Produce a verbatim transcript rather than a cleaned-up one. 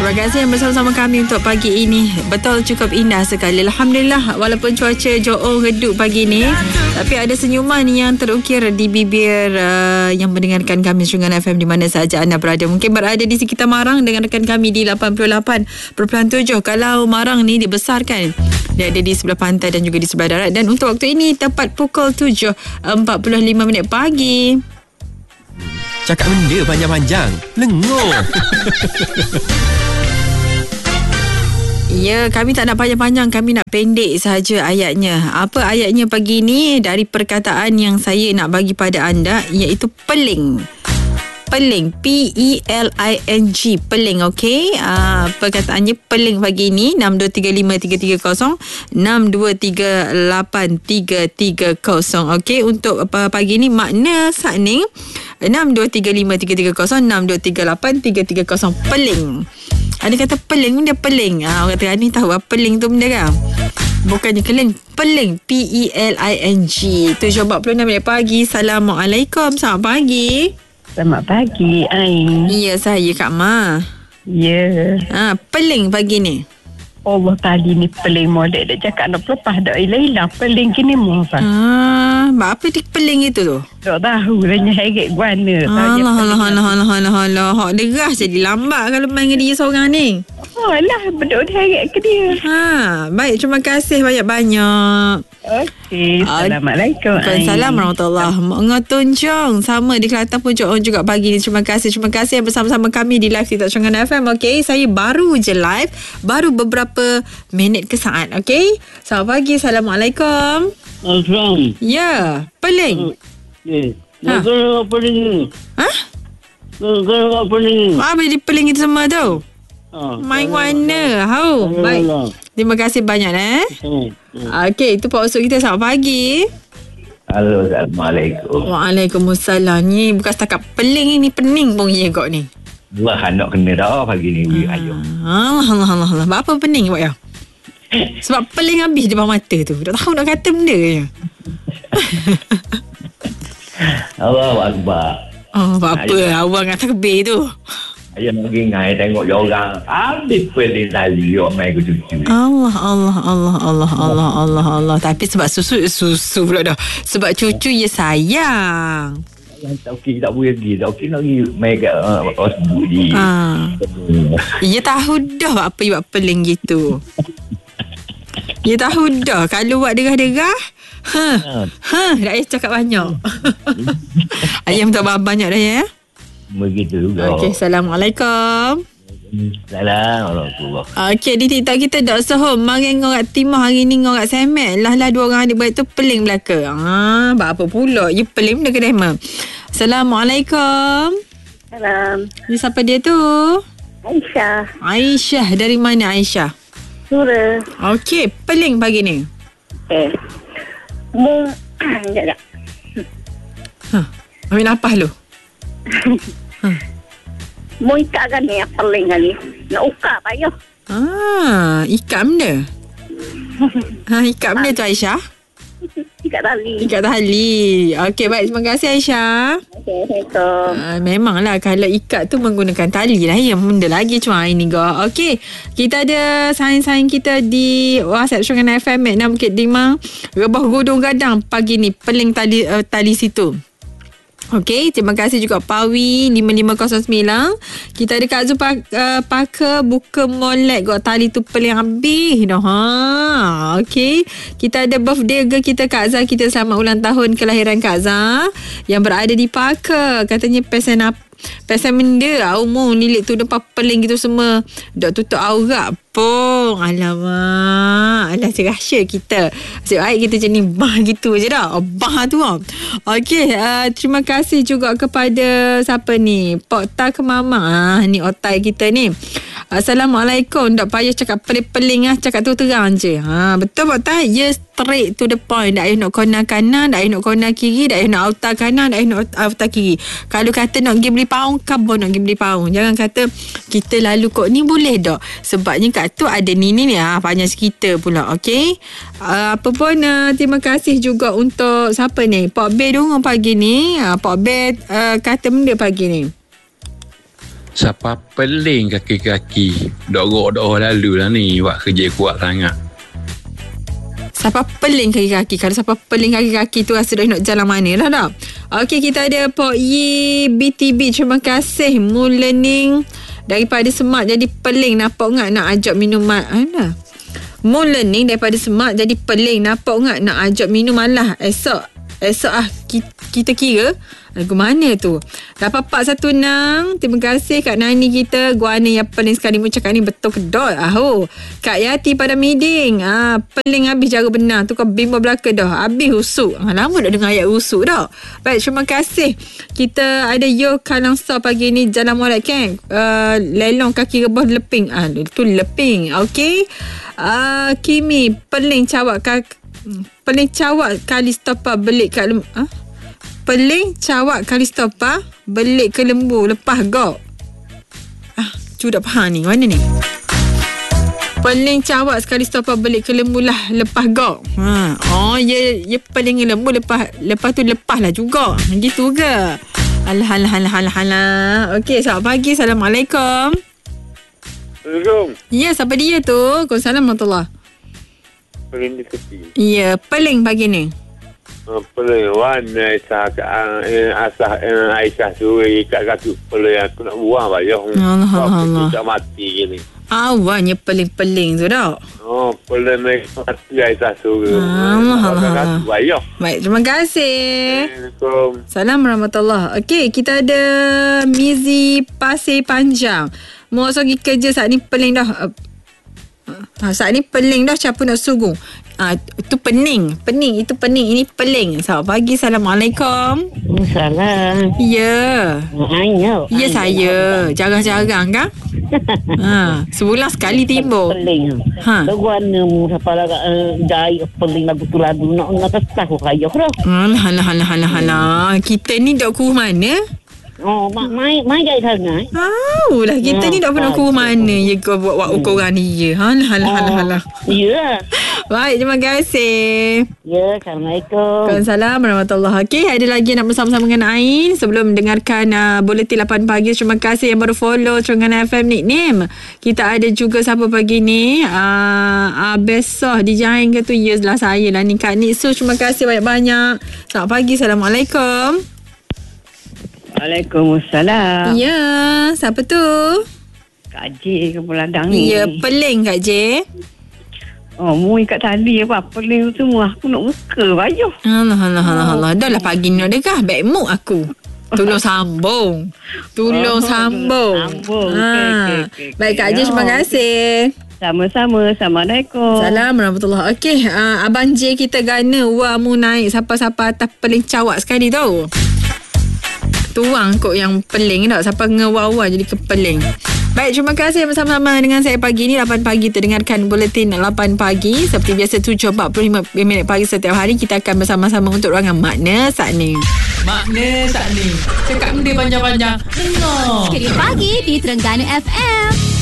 Terima kasih yang bersama-sama kami untuk pagi ini. Betul cukup indah sekali. Alhamdulillah, walaupun cuaca Johor redup pagi ni, tapi ada senyuman yang terukir di bibir uh, yang mendengarkan kami Shungan F M di mana sahaja anda berada. Mungkin berada di sekitar Marang dengarkan kami di lapan puluh lapan perpuluhan tujuh. Kalau Marang ni dibesarkan, dia ada di sebelah pantai dan juga di sebelah darat. Dan untuk waktu ini tepat pukul tujuh empat puluh lima minit pagi. Cakap benda panjang-panjang, lengur. Ya, kami tak nak panjang-panjang, kami nak pendek sahaja ayatnya. Apa ayatnya pagi ni? Dari perkataan yang saya nak bagi pada anda, iaitu peling. Peling, P E L I N G, peling, okey. Uh, perkataannya peling pagi ni enam dua tiga lima tiga tiga kosong enam dua tiga lapan tiga tiga kosong. Okey, untuk uh, pagi ni makna sakning enam dua tiga lima tiga tiga kosong enam dua tiga lapan tiga tiga kosong. Peling. Ada kata peling, dia peling. Ah, orang kata ni tahu apa peling tu benda kan? Bukannya keling, peling, P E L I N G. tujuh empat puluh enam minit pagi. Assalamualaikum. Selamat pagi. Selamat pagi, Ain. Ya, saya Kak Ma. Ya. Ha, peling pagi ni. Allah pagi ni peling molek dah cakap nak pelepah dah hilang-hilang. Peling kini mu apa? Ah, apa dia peling itu tu? Tak tahu lah heret guana. Alah, alah, alah, alah, alah, alah. Hak derah jadi lambat kalau main dengan dia seorang ni. Oh lah, bedok dia heret ke dia. Ha, baik, terima kasih banyak-banyak. Okey, Assalamualaikum. Waalaikumsalam warahmatullahi wabarakatuh. Sama di Kelantan pun Johor juga pagi ni. Terima kasih. Terima kasih yang bersama-sama kami di live TikTok Shungan F M. Okey, saya baru je live. Baru beberapa minit ke saat. Okey. Selamat pagi. Assalamualaikum. Assalamualaikum. Ya, peling. Ya. Ha? Kalau apa ni? Ha? Kalau apa ni? Apa dia peling itu semua tu? Ha. Main warna. Hau. Baik. Terima kasih banyak eh. Okey, itu Pak Usuk kita. Selamat pagi. Halo, Assalamualaikum. Waalaikumsalam. Ni bukan setakat peling ni, pening pun ye kok ni. Wah, nak kena dah pagi ni. Ah. Ayuh. Allah, Allah, Allah, Allah. Apa pening buat ya? Sebab peling habis depan mata tu. Tak tahu nak kata benda je. Allahu Akbar. Oh, apa awang nak terbih tu. Ayah nak pergi ngai tengok dia orang. Habis peling tali dia main ke cucu. Allah, Allah, Allah, Allah, Allah, Allah, Allah. Tapi sebab susu, susu pula dah. Sebab cucu ya sayang. Tak okey, tak boleh pergi. Tak okey nak pergi main kat uh, sebut ni. Ha. Ia tahu dah apa ia buat peling gitu. Ia tahu dah kalau buat derah-derah. Ha. Ha, dah payah cakap banyak. Ayam tak banyak dah ya. Begitu juga. Okey, Assalamualaikum. Assalamualaikum. Okey, di TikTok kita Dok Sohom Mari ngorang Timah hari ni ngorang Semet. Lah lah dua orang adik-beradik tu peling belaka. Ha, buat apa pula? You peling benda ke dema? Assalamualaikum. Salam. Ni siapa dia tu? Aisyah. Aisyah. Dari mana Aisyah? Sura. Okey, peling pagi ni. Eh. Mu. Sekejap tak. Ha, ambil nafas lu. Ha. Mu ikat kan ni yang peling kali. Nak ukap payah. Ah, ikat benda. Ha, ikat benda tu Aisyah. Ikat tali. Ikat tali. Okey, baik. Terima kasih Aisyah. Okey, Assalamualaikum. Uh, memanglah kalau ikat tu menggunakan tali lah ya. Benda lagi cuma ini go. Okey. Kita ada sains-sains kita di WhatsApp Shungan F M enam Bukit Timah. Rebah Godong Gadang pagi ni peling tali uh, tali situ. Okey, terima kasih juga Pawi lima lima kosong sembilan. Kita ada Kak Zul uh, Parker buka molek got tali tu peling habis dah. Ha. Okey. Kita ada birthday girl kita Kak Zah. Kita selamat ulang tahun kelahiran Kak Zah yang berada di Parker. Katanya pesen apa? Pesen benda umum lilit tu depan peling gitu semua. Dok tutup aurat pun. Alamak. Alah rahsia kita. Asyik baik kita macam ni. Bah gitu je dah. Oh, bah tu lah. Okey. Uh, terima kasih juga kepada siapa ni? Pok Ta ke Mama. Ah, ni otai kita ni. Assalamualaikum. Tak payah cakap peling-peling lah. Cakap tu terang je. Ha, betul Pok Ta? Ya, straight to the point. Tak payah nak corner kanan. Tak payah nak corner kiri. Tak payah nak outar kanan. Tak payah nak outar kiri. Kalau kata nak pergi beli paung, kabur nak pergi beli paung. Jangan kata kita lalu kok ni boleh tak? Sebabnya kat tu ada ni ni ni. Ha, panjang sekitar pula. Okey. Uh, apa pun uh, terima kasih juga untuk siapa ni? Pok Bey dong pagi ni. Uh, Pok Bey uh, kata benda pagi ni. Siapa peling kaki-kaki. Dok-dok lalu lah ni. Buat kerja kuat sangat. Siapa peling kaki-kaki. Kalau siapa peling kaki-kaki tu rasa dah nak jalan mana lah tak. Okey, kita ada Pok Yi B T B. Terima kasih. Moon Learning daripada Semak jadi peling. Nampak tak nak ajak minum mana? Moon Learning daripada Semak jadi peling. Nampak tak nak ajak minum malah. Esok Esok ah kita kira lagu mana tu. lapan empat satu enam. Terima kasih Kak Nani kita. Guana yang peling sekali mu cakap ni betul ke dot. Aho. Kak Yati pada meeting. Ah, peling habis cara benar. Tu kau bimbo belaka dah. Habis usuk. Ah, lama dah dengar ayat usuk dah. Baik, terima kasih. Kita ada Yo Kalangsa pagi ni Jalan Muhammad Keng. Uh, lelong kaki rebah leping. Ah, tu leping. Okey. Ah, Kimi peling cawak kaki. Peling cawak kali stopa belik kat lembu. Ha? Peling cawak kali stopa belik ke lembu lepas gok. Ah, cuba tak faham ni. Mana ni? Peling cawak sekali stopa belik ke lembu lah lepas gok. Ha. Oh, ya ya peling ke lembu lepas lepas tu lepas lah juga. Gitu ke? Alah alah alah alah alah. Okey, selamat pagi. Assalamualaikum. Assalamualaikum. Ya, siapa dia tu? Waalaikumsalam warahmatullahi. Peling di tepi. Ya, peling pagi ni. Uh, peling warna Aisyah uh, asah uh, Aisyah suri kat kaki peling aku nak buang bayar. Allah Allah Allah. Tak mati gini. Awalnya peling-peling tu dah. Oh, peling mati Aisyah suri. Allah Allah Allah. Bayar. Baik, terima kasih. Assalamualaikum. Assalamualaikum warahmatullahi. Okey, kita ada Mizi Pasir Panjang. Mau pergi kerja saat ni peling dah. Ha, saat ni peling dah siapa nak sugu. Ah, itu pening. Pening, itu pening. Ini peling. Selamat pagi. Assalamualaikum. Salam. Ya. Ayo. Ya, saya. Jarang-jarang kan? Ha, sebulan sekali timbul. Peling. Ha. Lagu mana mu siapa lah jai peling lagu tu lagu nak nak tak aku kaya dah. Alah alah alah alah alah. Kita ni dok kuh mana? Oh, mak mai mai jai sangat. Tahu lah kita ni dak pernah kuh mana ya kau buat buat ukuran ni ya. Alah alah alah alah. Ya. Baik, terima kasih. Ya, Assalamualaikum. Waalaikumsalam warahmatullahi. Okey, ada lagi nak bersama-sama dengan Ain sebelum mendengarkan uh, Buletin lapan pagi. Terima kasih yang baru follow Terengganu F M nickname. Kita ada juga siapa pagi ni? Uh, uh, besok di Jain ke tu? Ya, lah saya lah ni Kak Nitsu. Terima kasih banyak-banyak. Selamat pagi. Assalamualaikum. Waalaikumsalam. Ya, siapa tu? Kak J ke Puladang ni? Ya, peling Kak J. Oh, mu ikat tali apa? Peling semua. Aku nak muka baju. Allah, Allah, Allah, Allah. Dah lah pagi ni nak dekah. Baik mood aku. Tolong sambung. Tolong oh, sambung. Sambung. Ha. Okay, okay, okay, Baik Kak J, terima kasih. Sama-sama. Assalamualaikum. Assalamualaikum warahmatullahi. Okey, uh, Abang J kita gana wah mu naik siapa-siapa atas peling cawak sekali tau. Tuang kot yang peling tak. Siapa ngewawa jadi kepeling. Baik, terima kasih bersama-sama dengan saya pagi ni. lapan pagi terdengarkan Buletin lapan pagi. Seperti biasa tujuh empat puluh lima minit pagi setiap hari. Kita akan bersama-sama untuk ruangan Makna saat ni. Makna saat ni. Cakap benda panjang-panjang. Dengar. Sekali pagi di Terengganu F M.